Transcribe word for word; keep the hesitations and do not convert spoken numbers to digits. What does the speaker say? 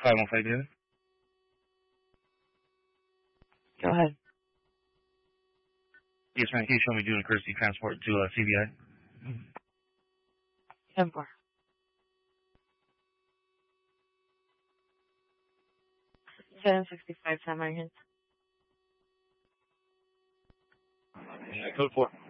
five one five, David. Go ahead. Yes, ma'am. Can you show me doing a courtesy transport to uh, C B I? ten four. seven sixty-five San Marian. Yeah, code four.